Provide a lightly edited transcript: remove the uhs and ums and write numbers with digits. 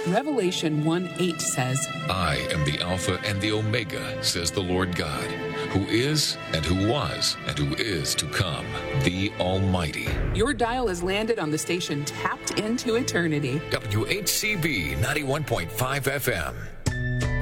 Revelation 1:8 says, I am the Alpha and the Omega, says the Lord God, who is and who was and who is to come, the Almighty. Your dial has landed on the station tapped into eternity. WHCB 91.5 FM.